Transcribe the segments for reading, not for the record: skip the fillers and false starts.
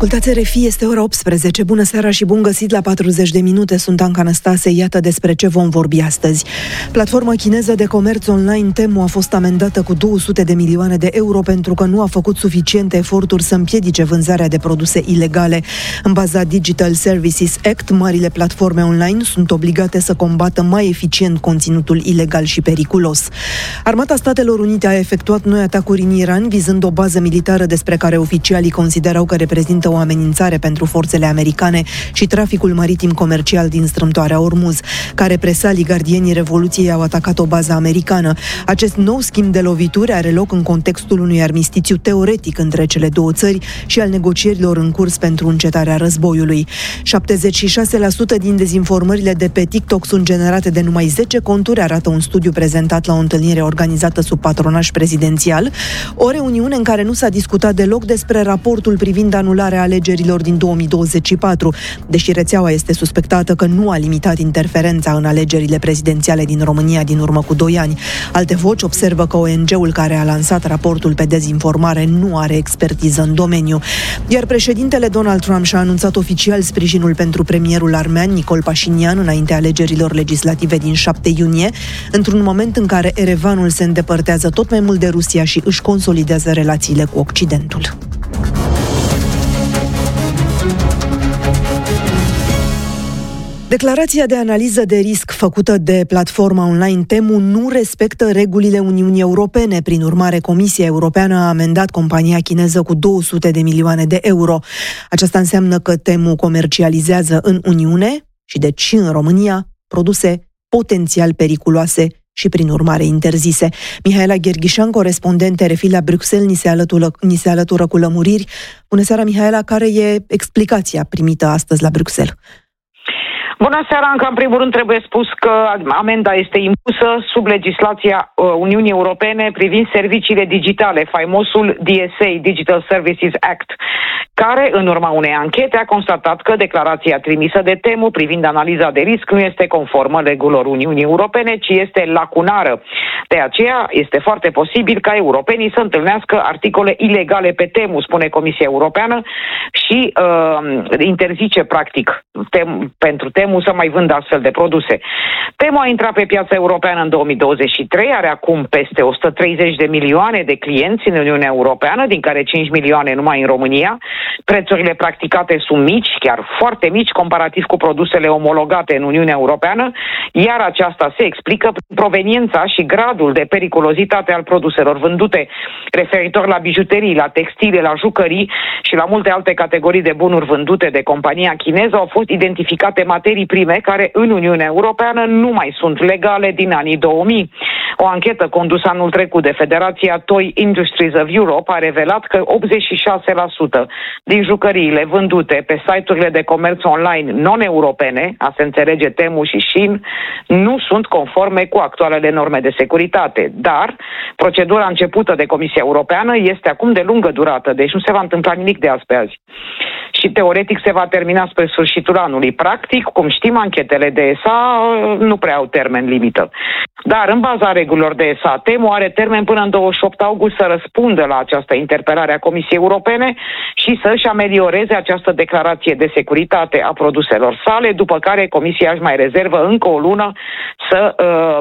Ascultați RFI, este ora 18. Bună seara și bun găsit la 40 de minute. Sunt Anca Năstase, iată despre ce vom vorbi astăzi. Platforma chineză de comerț online Temu a fost amendată cu 200 de milioane de euro pentru că nu a făcut suficiente eforturi să împiedice vânzarea de produse ilegale. În baza Digital Services Act, marile platforme online sunt obligate să combată mai eficient conținutul ilegal și periculos. Armata Statelor Unite a efectuat noi atacuri în Iran, vizând o bază militară despre care oficialii considerau că reprezintă o amenințare pentru forțele americane și traficul maritim comercial din strâmtoarea Ormuz. Ca represalii, gardienii Revoluției au atacat o bază americană. Acest nou schimb de lovituri are loc în contextul unui armistițiu teoretic între cele două țări și al negocierilor în curs pentru încetarea războiului. 76% din dezinformările de pe TikTok sunt generate de numai 10 conturi, arată un studiu prezentat la o întâlnire organizată sub patronaj prezidențial. O reuniune în care nu s-a discutat deloc despre raportul privind anularea alegerilor din 2024, deși rețeaua este suspectată că nu a limitat interferența în alegerile prezidențiale din România din urmă cu 2 ani. Alte voci observă că ONG-ul care a lansat raportul pe dezinformare nu are expertiză în domeniu. Iar președintele Donald Trump și-a anunțat oficial sprijinul pentru premierul armean Nicol Pașinian înaintea alegerilor legislative din 7 iunie, într-un moment în care Erevanul se îndepărtează tot mai mult de Rusia și își consolidează relațiile cu Occidentul. Declarația de analiză de risc făcută de platforma online Temu nu respectă regulile Uniunii Europene. Prin urmare, Comisia Europeană a amendat compania chineză cu 200 de milioane de euro. Aceasta înseamnă că Temu comercializează în Uniune și deci și în România produse potențial periculoase și prin urmare interzise. Mihaela Gherghișan, corespondent RFI la Bruxelles, ni se alătură cu lămuriri. Bună seara, Mihaela, care e explicația primită astăzi la Bruxelles? Bună seara, încă în primul rând trebuie spus că amenda este impusă sub legislația Uniunii Europene privind serviciile digitale, faimosul DSA, Digital Services Act, care, în urma unei anchete, a constatat că declarația trimisă de Temu privind analiza de risc nu este conformă regulilor Uniunii Europene, ci este lacunară. De aceea, este foarte posibil ca europenii să întâlnească articole ilegale pe Temu, spune Comisia Europeană, și interzice, practic, pentru Temu să mai vândă astfel de produse. Temu a intrat pe piața europeană în 2023, are acum peste 130 de milioane de clienți în Uniunea Europeană, din care 5 milioane numai în România. Prețurile practicate sunt mici, chiar foarte mici, comparativ cu produsele omologate în Uniunea Europeană, iar aceasta se explică prin proveniența și gradul de periculozitate al produselor vândute, referitor la bijuterii, la textile, la jucării și la multe alte categorii de bunuri vândute de compania chineză. Au fost identificate materii prime care în Uniunea Europeană nu mai sunt legale din anii 2000. O anchetă condusă anul trecut de Federația Toy Industries of Europe a revelat că 86% din jucăriile vândute pe site-urile de comerț online non-europene, a se înțelege Temu și Shein, nu sunt conforme cu actualele norme de securitate. Dar procedura începută de Comisia Europeană este acum de lungă durată, deci nu se va întâmpla nimic de azi pe azi. Și teoretic se va termina spre sfârșitul anului. Practic, cum știm, anchetele de ESA nu prea au termen limită. Dar în baza regulilor de ESA, Temu are termen până în 28 august să răspundă la această interpelare a Comisiei Europene și să-și amelioreze această declarație de securitate a produselor sale, după care Comisia își mai rezervă încă o lună să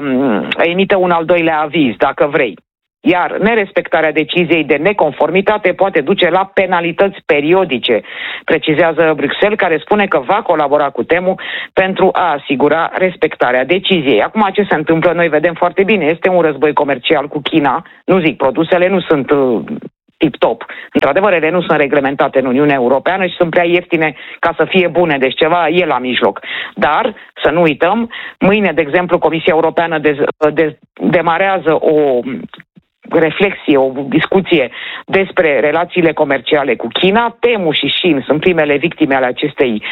emită un al doilea aviz, dacă vrei. Iar nerespectarea deciziei de neconformitate poate duce la penalități periodice, precizează Bruxelles, care spune că va colabora cu Temu pentru a asigura respectarea deciziei. Acum, ce se întâmplă, noi vedem foarte bine, este un război comercial cu China, nu zic, produsele nu sunt tip-top. Într-adevăr, ele nu sunt reglementate în Uniunea Europeană și sunt prea ieftine ca să fie bune, deci ceva e la mijloc. Dar, să nu uităm, mâine, de exemplu, Comisia Europeană demarează o reflexie, o discuție despre relațiile comerciale cu China. Temu și Shein sunt primele victime ale acestei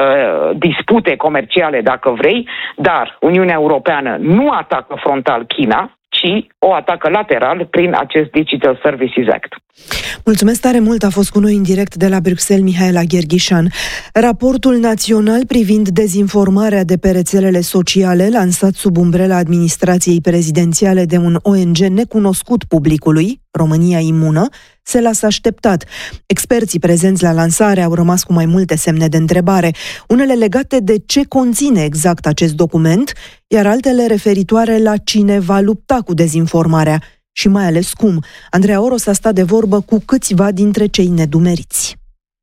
dispute comerciale, dacă vrei, dar Uniunea Europeană nu atacă frontal China, ci o atacă lateral prin acest Digital Services Act. Mulțumesc tare mult, a fost cu noi în direct de la Bruxelles Mihaela Gherghișan. Raportul național privind dezinformarea de pe rețelele sociale, lansat sub umbrela administrației prezidențiale de un ONG necunoscut publicului, România Imună, se lasă așteptat. Experții prezenți la lansare au rămas cu mai multe semne de întrebare, unele legate de ce conține exact acest document, iar altele referitoare la cine va lupta cu dezinformarea și mai ales cum. Andreea Oros a stat de vorbă cu câțiva dintre cei nedumeriți.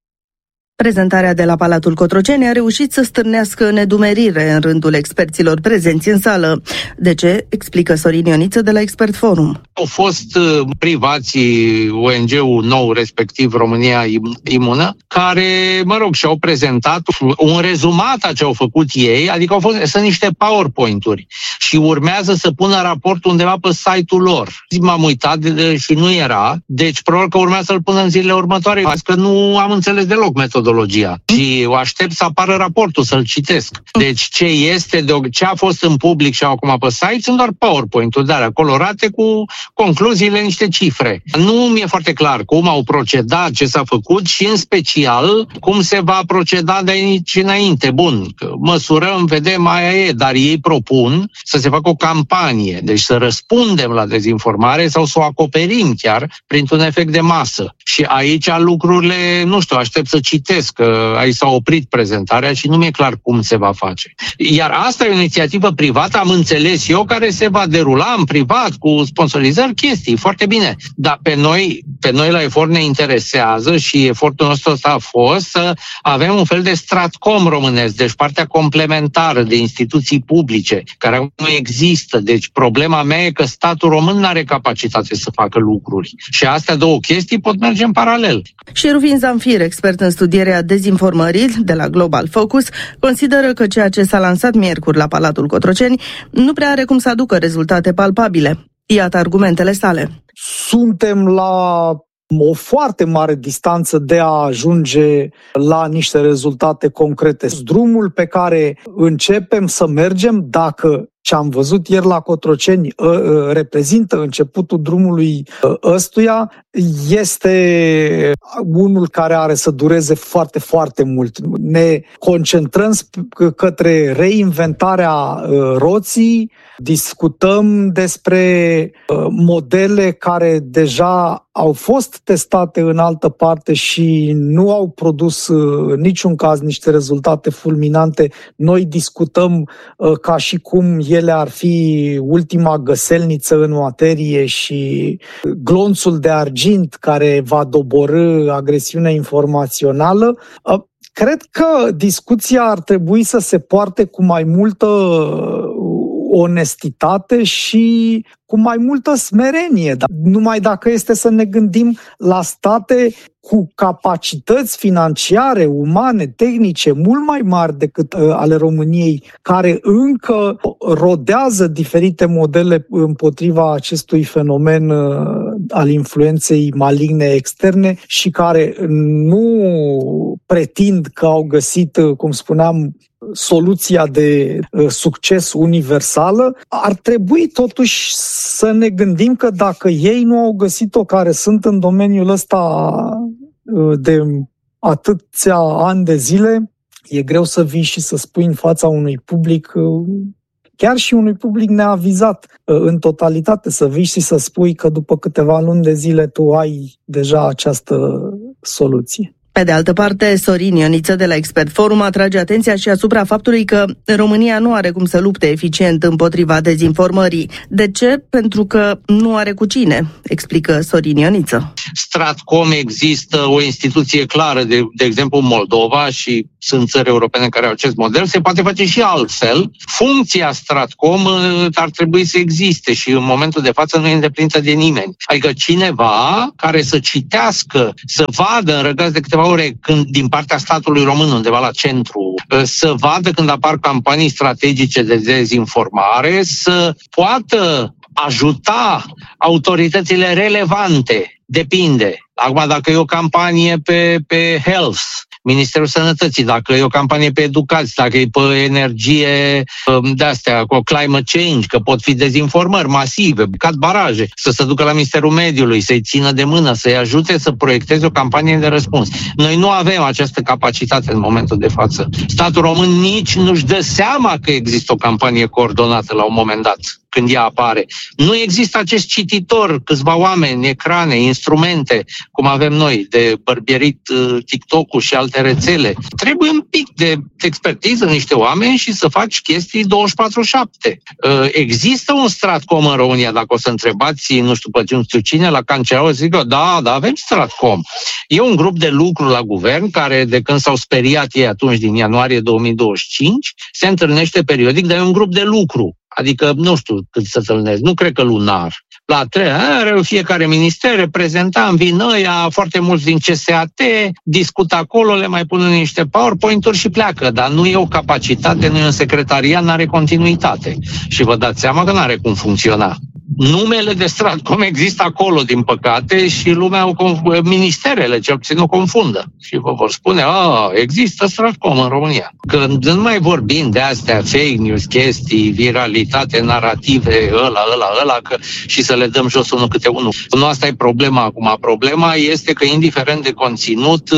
Prezentarea de la Palatul Cotroceni a reușit să stârnească nedumerire în rândul experților prezenți în sală. De ce? Explică Sorin Ioniță de la Expert Forum. Au fost privații, ONG-ul nou, respectiv România Imună, care, și-au prezentat un rezumat a ce au făcut ei, adică sunt niște PowerPoint-uri și urmează să pună raportul undeva pe site-ul lor. M-am uitat și nu era, deci probabil că urmează să-l pună în zilele următoare, că nu am înțeles deloc metodologia. Și o aștept să apară raportul, să-l citesc. Deci ce a fost în public și acum pe site sunt doar PowerPoint-uri, dar colorate cu concluziile, niște cifre. Nu mi-e foarte clar cum au procedat, ce s-a făcut și în special cum se va proceda de aici înainte. Bun, măsurăm, vedem, aia e, dar ei propun să se facă o campanie, deci să răspundem la dezinformare sau să o acoperim chiar printr-un efect de masă. Și aici lucrurile, aștept să citesc, că aici s-a oprit prezentarea și nu mi-e clar cum se va face. Iar asta e o inițiativă privată, am înțeles eu, care se va derula în privat, cu sponsorizări, chestii, foarte bine. Dar pe noi la efort ne interesează și efortul nostru ăsta a fost să avem un fel de stratcom românesc, deci partea complementară de instituții publice, care nu există. Deci problema mea e că statul român nu are capacitate să facă lucruri. Și astea două chestii pot merge în paralel. Și Rufin Zamfir, expert în studierea dezinformării de la Global Focus, consideră că ceea ce s-a lansat miercuri la Palatul Cotroceni nu prea are cum să aducă rezultate palpabile. Iată argumentele sale. Suntem la o foarte mare distanță de a ajunge la niște rezultate concrete. Drumul pe care începem să mergem, dacă ce am văzut ieri la Cotroceni reprezintă începutul drumului ăstuia, este unul care are să dureze foarte, foarte mult. Ne concentrăm către reinventarea roții, discutăm despre modele care deja au fost testate în altă parte și nu au produs în niciun caz niște rezultate fulminante. Noi discutăm ca și cum ele ar fi ultima găselniță în materie și glonțul de argint care va doborî agresiunea informațională. Cred că discuția ar trebui să se poarte cu mai multă onestitate și cu mai multă smerenie. Numai dacă este să ne gândim la state cu capacități financiare, umane, tehnice mult mai mari decât ale României, care încă rodează diferite modele împotriva acestui fenomen al influenței maligne externe și care nu pretind că au găsit, cum spuneam, soluția de succes universală, ar trebui totuși să ne gândim că dacă ei nu au găsit-o, care sunt în domeniul ăsta de atâția ani de zile, e greu să vii și să spui în fața unui public, chiar și unui public neavizat în totalitate, să vii și să spui că după câteva luni de zile tu ai deja această soluție. Pe de altă parte, Sorin Ioniță de la Expert Forum atrage atenția și asupra faptului că România nu are cum să lupte eficient împotriva dezinformării. De ce? Pentru că nu are cu cine, explică Sorin Ioniță. Stratcom există o instituție clară, de exemplu Moldova, și sunt țări europene care au acest model, se poate face și altfel. Funcția Stratcom ar trebui să existe și în momentul de față nu e îndeplinită de nimeni. Adică cineva care să citească, să vadă în răgaz de câteva ore din partea statului român, undeva la centru, să vadă când apar campanii strategice de dezinformare, să poată ajuta autoritățile relevante. Depinde. Acum, dacă e o campanie pe health, Ministerul Sănătății, dacă e o campanie pe educație, dacă e pe energie de-astea, cu climate change, că pot fi dezinformări masive, cad baraje, să se ducă la Ministerul Mediului, să-i țină de mână, să-i ajute să proiecteze o campanie de răspuns. Noi nu avem această capacitate în momentul de față. Statul român nici nu-și dă seama că există o campanie coordonată la un moment dat. când ea apare. Nu există acest cititor, câțiva oameni, ecrane, instrumente, cum avem noi, de bărbierit TikTok-ul și alte rețele. Trebuie un pic de expertiză, niște oameni și să faci chestii 24/7. Există un Stratcom în România, dacă o să întrebați, nu știu cine, la Canceau, o să zic, da, avem Stratcom. E un grup de lucru la guvern care, de când s-au speriat ei atunci, din ianuarie 2025, se întâlnește periodic, dar e un grup de lucru. Adică, nu știu cât să întâlnesc, nu cred că lunar. La 3 ani, fiecare minister, reprezentant, vin ăia, foarte mulți din CSAT, discută acolo, le mai pun în niște PowerPoint-uri și pleacă, dar nu e o capacitate, nu e un secretariat, nu are continuitate. Și vă dați seama că nu are cum funcționa. Numele de Stratcom există acolo, din păcate, și lumea, ministerele, cel puțin, o confundă. Și vă vor spune, există Stratcom în România. Când nu mai vorbim de astea, fake news, chestii, viralitate, narrative, ăla, și să le dăm jos unul câte unul. Nu asta e problema acum. Problema este că, indiferent de conținut,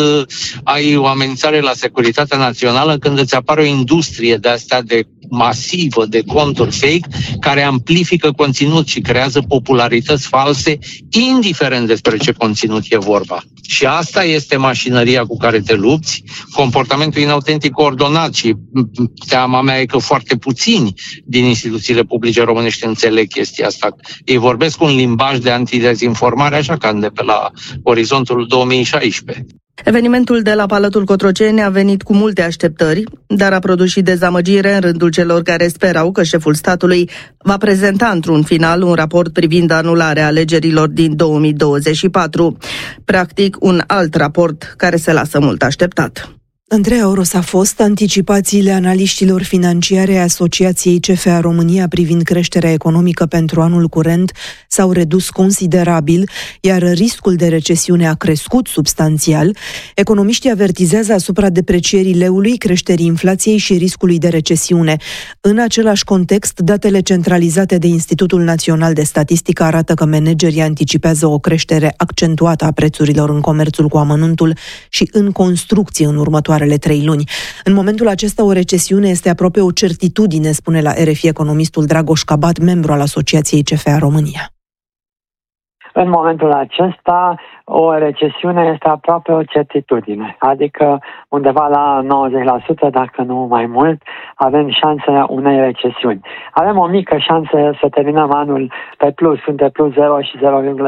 ai o amenințare la securitatea națională când îți apare o industrie de astea de masivă de conturi fake care amplifică conținut și creează popularități false, indiferent despre ce conținut e vorba. Și asta este mașinăria cu care te lupți, comportamentul inautentic coordonat, și teama mea e că foarte puțini din instituțiile publice românești înțeleg chestia asta. Ei vorbesc un limbaj de antidezinformare așa cam de pe la orizontul 2016. Evenimentul de la Palatul Cotroceni a venit cu multe așteptări, dar a produs și dezamăgire în rândul celor care sperau că șeful statului va prezenta într-un final un raport privind anularea alegerilor din 2024. Practic, un alt raport care se lasă mult așteptat. Andreea Oros, a fost anticipațiile analiștilor financiare a Asociației CFA România privind creșterea economică pentru anul curent s-au redus considerabil, iar riscul de recesiune a crescut substanțial. Economiștii avertizează asupra deprecierii leului, creșterii inflației și riscului de recesiune. În același context, datele centralizate de Institutul Național de Statistică arată că managerii anticipează o creștere accentuată a prețurilor în comerțul cu amănuntul și în construcție în următoarele 3 luni. În momentul acesta, o recesiune este aproape o certitudine, spune la RFI economistul Dragoș Cabat, membru al Asociației CFA România. În momentul acesta, o recesiune este aproape o certitudine, adică undeva la 90%, dacă nu mai mult, avem șansa unei recesiuni. Avem o mică șansă să terminăm anul pe plus, între plus 0 și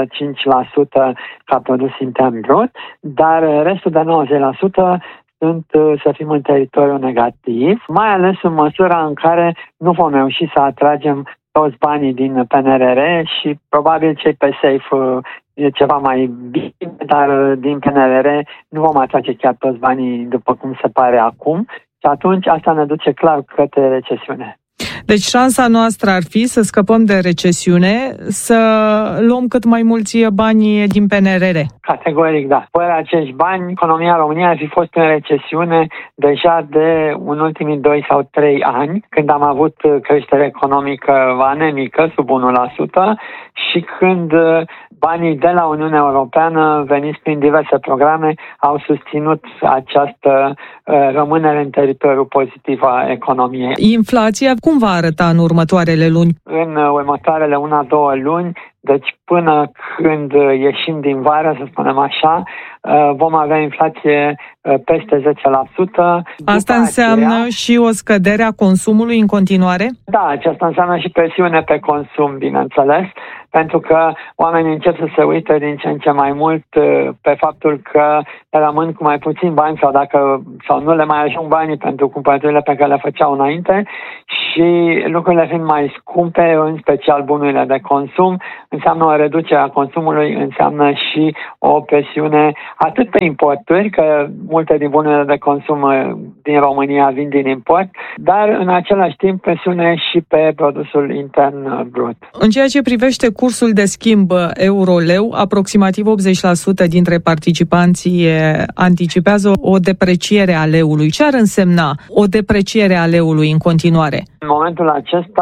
0,5% ca produs intern brut, dar restul de 90% sunt, să fim în teritoriu negativ, mai ales în măsura în care nu vom reuși să atragem toți banii din PNRR și probabil cei pe safe e ceva mai bine, dar din PNRR nu vom atrage chiar toți banii după cum se pare acum și atunci asta ne duce clar către recesiune. Deci șansa noastră ar fi să scăpăm de recesiune, să luăm cât mai mulți bani din PNRR. Categoric, da. Fără acești bani, economia României ar fi fost în recesiune deja de în ultimii 2 sau 3 ani, când am avut creștere economică anemică, sub 1%, și când banii de la Uniunea Europeană, veniți prin diverse programe, au susținut această rămânere în teritoriul pozitiv a economiei. Inflația cum va arăta în următoarele luni? În următoarele 1-2 luni, deci până când ieșim din vară, să spunem așa, vom avea inflație peste 10%. Asta înseamnă și o scădere a consumului în continuare? Da, aceasta înseamnă și presiune pe consum, bineînțeles, pentru că oamenii încep să se uite din ce în ce mai mult pe faptul că rămân cu mai puțin bani sau nu le mai ajung banii pentru cumpărăturile pe care le făceau înainte și lucrurile fiind mai scumpe, în special bunurile de consum, înseamnă o reducere a consumului, înseamnă și o presiune atât pe importuri, că multe din bunurile de consum din România vin din import, dar în același timp presiune și pe produsul intern brut. În ceea ce privește cursul de schimb euro-leu, aproximativ 80% dintre participanții anticipează o depreciere a leului. Ce ar însemna o depreciere a leului în continuare? În momentul acesta,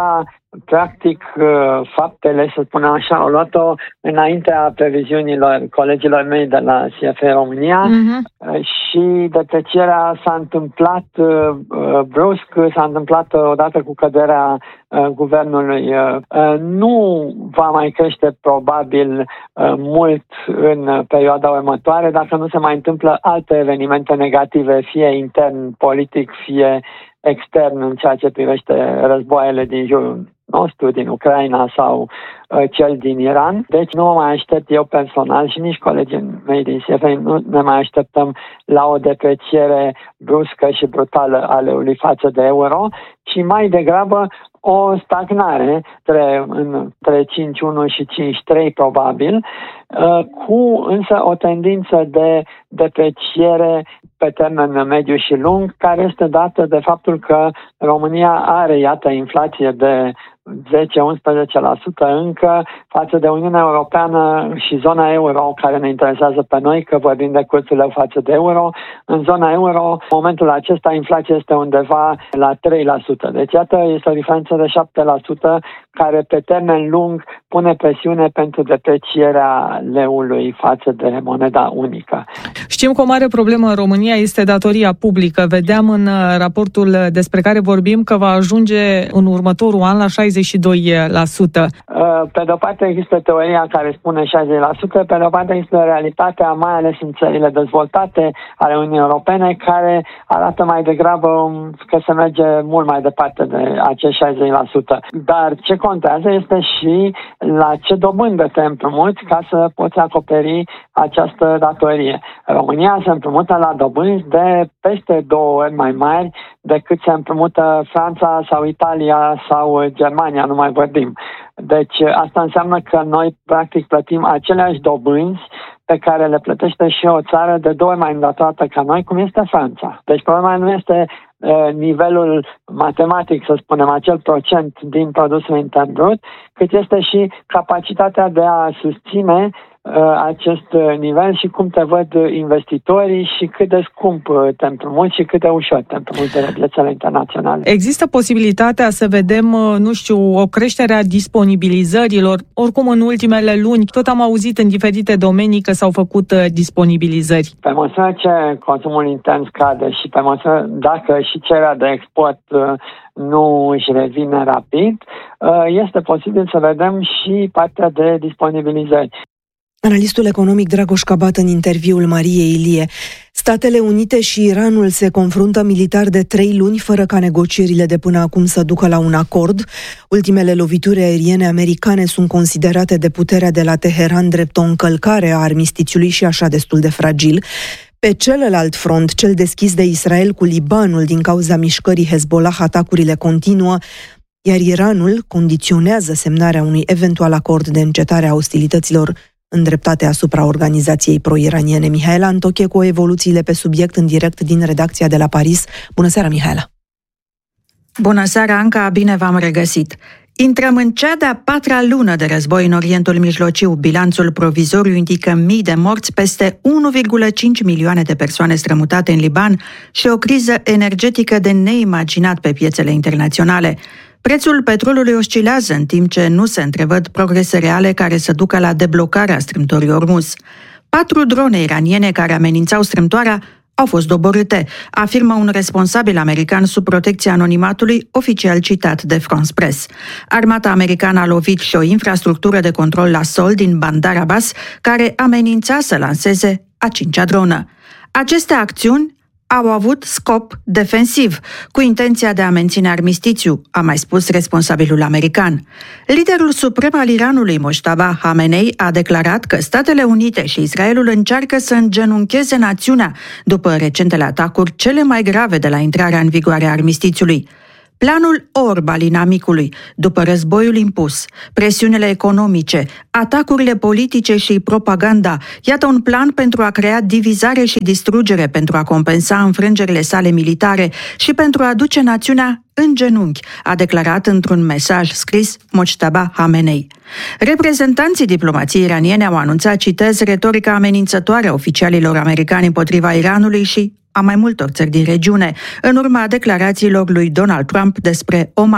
practic, faptele, să spunem așa, au luat-o înaintea previziunilor colegilor mei de la CFE România și deprecierea s-a întâmplat brusc, s-a întâmplat odată cu căderea guvernului. Nu va mai crește probabil mult în perioada următoare dacă nu se mai întâmplă alte evenimente negative, fie intern politic, fie extern în ceea ce privește războaiele din jurul nostru, din Ucraina sau cel din Iran. Deci nu mă mai aștept eu personal și nici colegii mei din CFE, nu ne mai așteptăm la o depreciere bruscă și brutală a leului față de euro, ci mai degrabă o stagnare între 5,1 și 5,3 probabil, cu însă o tendință de depreciere pe termen mediu și lung, care este dată de faptul că România are, iată, inflație de 10-11% încă față de Uniunea Europeană și zona euro, care ne interesează pe noi, că vorbim de cursul leu față de euro. În zona euro, în momentul acesta, inflația este undeva la 3%. Deci, iată, este o diferență de 7% care pe termen lung pune presiune pentru deprecierea leului față de moneda unică. Știm că o mare problemă în România este datoria publică. Vedeam în raportul despre care vorbim că va ajunge în următorul an la 62%. Pe de o parte există teoria care spune 60%, pe de o parte există realitatea, mai ales în țările dezvoltate ale Uniunii Europene, care arată mai degrabă că se merge mult mai departe de acești 60%. Dar ce contează este și la ce dobândă te împrumuți ca să poți acoperi această datorie. România se împrumută la dobânzi de peste 2 ori mai mari decât se împrumută Franța sau Italia sau Germania, nu mai vorbim. Deci asta înseamnă că noi practic plătim aceleași dobânzi pe care le plătește și o țară de 2 ori mai îndatorată ca noi, cum este Franța. Deci problema nu este nivelul matematic, să spunem, acel procent din produsul intern brut, cât este și capacitatea de a susține acest nivel și cum te văd investitorii și cât de scump te împrumuți și cât de ușor te împrumuți de la piețele internaționale. Există posibilitatea să vedem, nu știu, o creștere a disponibilizărilor? Oricum, în ultimele luni, tot am auzit în diferite domenii că s-au făcut disponibilizări. Pe măsură ce consumul intern scade și pe măsură, dacă și cererea de export nu își revine rapid, este posibil să vedem și partea de disponibilizări. Analistul economic Dragoș Cabat în interviul Mariei Ilie. Statele Unite și Iranul se confruntă militar de 3 luni fără ca negocierile de până acum să ducă la un acord. Ultimele lovituri aeriene americane sunt considerate de puterea de la Teheran drept o încălcare a armistițiului și așa destul de fragil. Pe celălalt front, cel deschis de Israel cu Libanul din cauza mișcării Hezbollah, atacurile continuă, iar Iranul condiționează semnarea unui eventual acord de încetare a ostilităților îndreptate asupra organizației pro-iraniene. Mihaela Antoche cu evoluțiile pe subiect în direct din redacția de la Paris. Bună seara, Mihaela! Bună seara, Anca, bine v-am regăsit! Intrăm în cea de-a 4-a lună de război în Orientul Mijlociu. Bilanțul provizoriu indică mii de morți, peste 1,5 milioane de persoane strămutate în Liban și o criză energetică de neimaginat pe piețele internaționale. Prețul petrolului oscilează în timp ce nu se întrevăd progrese reale care să ducă la deblocarea strâmtorii Ormuz. 4 drone iraniene care amenințau strâmtoarea au fost doborâte, afirmă un responsabil american sub protecția anonimatului, oficial citat de France Press. Armata americană a lovit și o infrastructură de control la sol din Bandar Abbas, care amenința să lanseze a 5-a dronă. Aceste acțiuni au avut scop defensiv, cu intenția de a menține armistițiu, a mai spus responsabilul american. Liderul suprem al Iranului, Mojtaba Khamenei, a declarat că Statele Unite și Israelul încearcă să îngenuncheze națiunea după recentele atacuri cele mai grave de la intrarea în vigoare a armistițiului. Planul orb al inamicului, după războiul impus, presiunile economice, atacurile politice și propaganda, iată un plan pentru a crea divizare și distrugere, pentru a compensa înfrângerile sale militare și pentru a duce națiunea în genunchi, a declarat într-un mesaj scris Mojtaba Khamenei. Reprezentanții diplomației iraniene au anunțat, citez, retorica amenințătoare a oficialilor americani împotriva Iranului și a mai multor țări din regiune, în urma declarațiilor lui Donald Trump despre Oman.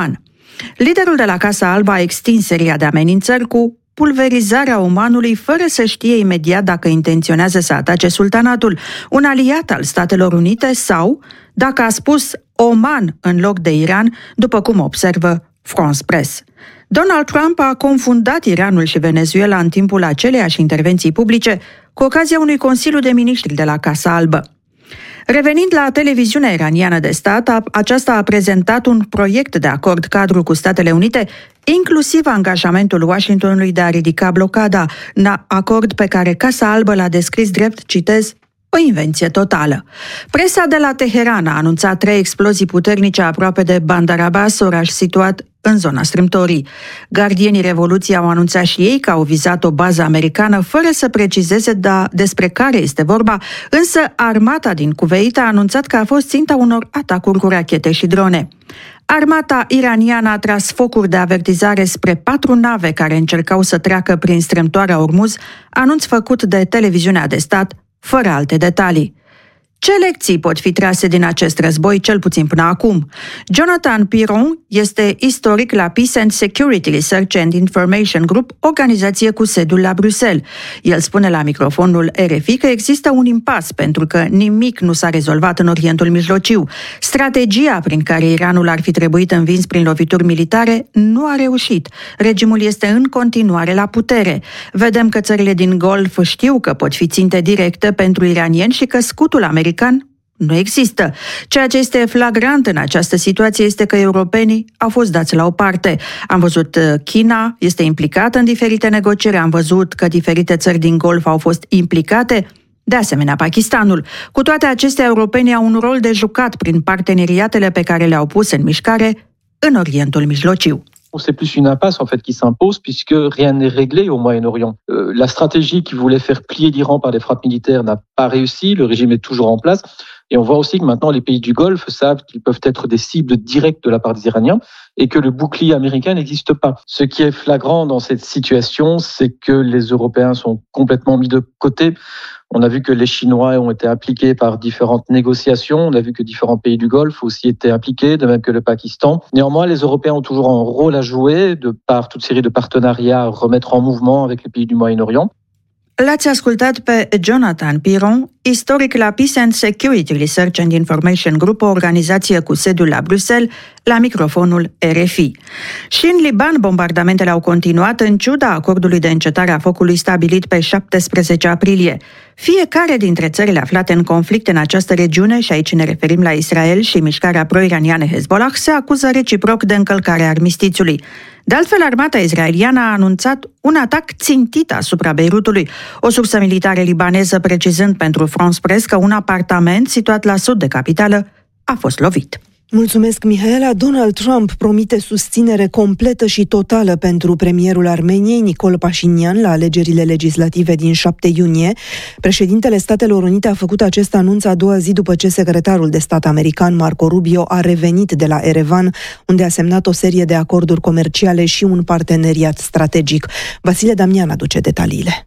Liderul de la Casa Albă a extins seria de amenințări cu pulverizarea Omanului fără să știe imediat dacă intenționează să atace sultanatul, un aliat al Statelor Unite, sau dacă a spus Oman în loc de Iran, după cum observă France Press. Donald Trump a confundat Iranul și Venezuela în timpul aceleiași intervenții publice cu ocazia unui Consiliu de Miniștri de la Casa Albă. Revenind la televiziunea iraniană de stat, aceasta a prezentat un proiect de acord cadru cu Statele Unite, inclusiv angajamentul Washingtonului de a ridica blocada, acord pe care Casa Albă l-a descris drept, citez, o invenție totală. Presa de la Teheran a anunțat 3 explozii puternice aproape de Bandar Abbas, oraș situat în zona strâmtorii. Gardienii Revoluției au anunțat și ei că au vizat o bază americană fără să precizeze despre care este vorba, însă armata din Kuwait a anunțat că a fost ținta unor atacuri cu rachete și drone. Armata iraniană a tras focuri de avertizare spre 4 nave care încercau să treacă prin strâmtoarea Ormuz, anunț făcut de televiziunea de stat, fără alte detalii. Ce lecții pot fi trase din acest război, cel puțin până acum? Jonathan Piron este istoric la Peace and Security Research and Information Group, organizație cu sediul la Bruxelles. El spune la microfonul RFI că există un impas pentru că nimic nu s-a rezolvat în Orientul Mijlociu. Strategia prin care Iranul ar fi trebuit învins prin lovituri militare nu a reușit. Regimul este în continuare la putere. Vedem că țările din Golf știu că pot fi ținte directe pentru iranieni și că scutul american nu există. Ceea ce este flagrant în această situație este că europenii au fost dați la o parte. Am văzut China este implicată în diferite negocieri, am văzut că diferite țări din Golf au fost implicate, de asemenea Pakistanul. Cu toate acestea, europenii au un rol de jucat prin parteneriatele pe care le-au pus în mișcare în Orientul Mijlociu. C'est plus une impasse en fait qui s'impose puisque rien n'est réglé au Moyen-Orient. La stratégie qui voulait faire plier l'Iran par des frappes militaires n'a pas réussi, le régime est toujours en place et on voit aussi que maintenant les pays du Golfe savent qu'ils peuvent être des cibles directes de la part des Iraniens et que le bouclier américain n'existe pas. Ce qui est flagrant dans cette situation, c'est que les Européens sont complètement mis de côté. On a vu que les Chinois ont été impliqués par différentes négociations. On a vu que différents pays du Golfe aussi étaient impliqués, de même que le Pakistan. Néanmoins, les Européens ont toujours un rôle à jouer de par toute série de partenariats à remettre en mouvement avec les pays du Moyen-Orient. L-ați ascultat pe Jonathan Piron, istoric la Peace and Security Research and Information Group, o organizație cu sediul la Bruxelles, la microfonul RFI. Și în Liban, bombardamentele au continuat în ciuda acordului de încetare a focului stabilit pe 17 aprilie. Fiecare dintre țările aflate în conflict în această regiune, și aici ne referim la Israel și mișcarea pro-iraniană Hezbollah, se acuză reciproc de încălcarea armistițiului. De altfel, armata israeliană a anunțat un atac țintit asupra Beirutului, o sursă militară libaneză precizând pentru France Press că un apartament situat la sud de capitală a fost lovit. Mulțumesc, Mihaela. Donald Trump promite susținere completă și totală pentru premierul Armeniei, Nicol Pașinian, la alegerile legislative din 7 iunie. Președintele Statelor Unite a făcut acest anunț a doua zi după ce secretarul de stat american Marco Rubio a revenit de la Erevan, unde a semnat o serie de acorduri comerciale și un parteneriat strategic. Vasile Damian aduce detaliile.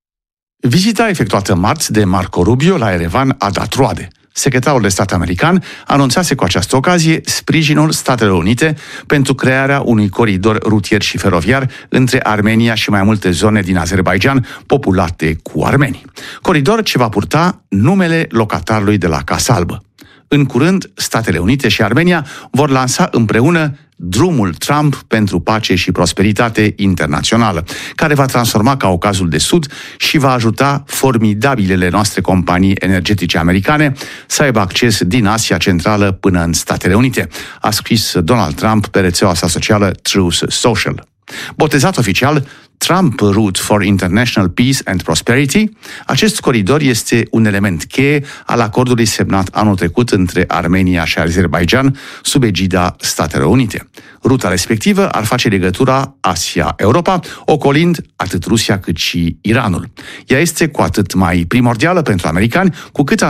Vizita efectuată marți de Marco Rubio la Erevan a dat roade. Secretarul de stat american anunțase cu această ocazie sprijinul Statelor Unite pentru crearea unui coridor rutier și feroviar între Armenia și mai multe zone din Azerbaidjan populate cu armeni. Coridor ce va purta numele locatarului de la Casa Albă. În curând, Statele Unite și Armenia vor lansa împreună Drumul Trump pentru pace și prosperitate internațională, care va transforma Caucazul de Sud și va ajuta formidabilele noastre companii energetice americane să aibă acces din Asia Centrală până în Statele Unite, a scris Donald Trump pe rețeaua sa socială Truth Social. Botezat oficial Trump Route for International Peace and Prosperity, acest coridor este un element cheie al acordului semnat anul trecut între Armenia și Azerbaidjan sub egida Statelor Unite. Ruta respectivă ar face legătura Asia-Europa, ocolind atât Rusia cât și Iranul. Ea este cu atât mai primordială pentru americani, cu cât